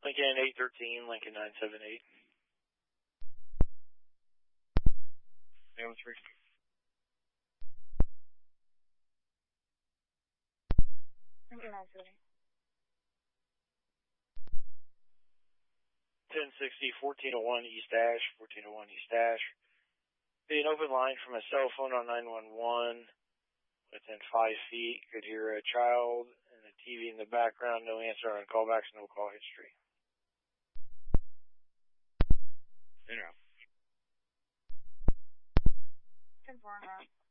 Lincoln 813, Lincoln 978. Name 3. Lincoln 978. 1060, 1401 East Ash, 1401 East Ash. Be an open line from a cell phone on 911. Within 5 feet, could hear a child and a TV in the background. No answer on callbacks, no call history. In route. 10-4 en route.